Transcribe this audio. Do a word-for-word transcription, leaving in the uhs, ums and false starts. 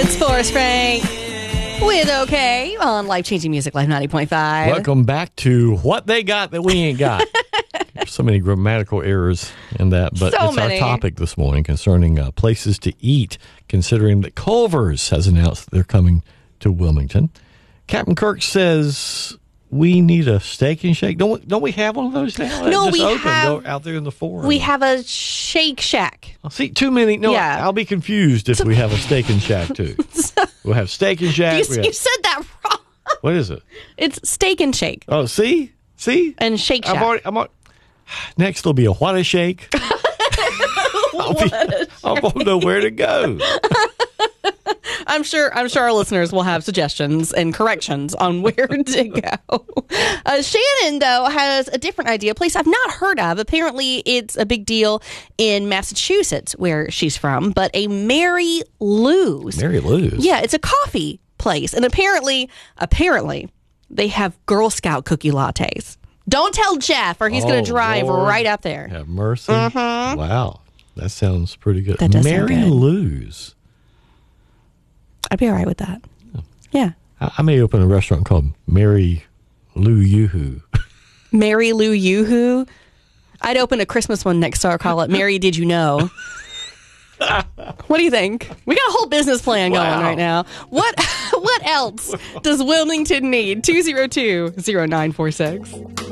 It's Forrest Frank with OK on Life Changing Music Life ninety point five. Welcome back to What They Got That We Ain't Got. So many grammatical errors in that, but So it's many. our topic this morning concerning uh, places to eat, considering that Culver's has announced they're coming to Wilmington. Captain Kirk says we need a steak and shake. Don't we, don't we have one of those now? No, Just we open, have- go out there in the forum. We have a Shake Shack. I'll see too many. No, Yeah. I'll be confused if we have a steak and shack too. We'll have steak and shack. You, we have- you said that wrong. what is it? It's Steak and Shake Oh, see, see, and Shake Shack. I've already. I'm al- Next, there'll be a what a shake. I'll be, I won't know where to go. I'm sure. I'm sure our listeners will have suggestions and corrections on where to go. Uh, Shannon, though, has a different idea. A place I've not heard of. Apparently, it's a big deal in Massachusetts, where she's from. But a Mary Lou's. Mary Lou's. Yeah, it's a coffee place, and apparently, apparently, they have Girl Scout cookie lattes. Don't tell Jeff, or he's going Oh, to drive Lord. right up there. Have mercy. Wow, that sounds pretty good. That does sound Mary good. Lou's. I'd be all right with that. Yeah. I, I may open a restaurant called Mary Lou Yoo-Hoo. Mary Lou Yoo-Hoo. I'd open a Christmas one next door. Call it Mary Did You Know? What do you think? We got a whole business plan going Wow. right now. What What else does Wilmington need? two oh two, oh nine four six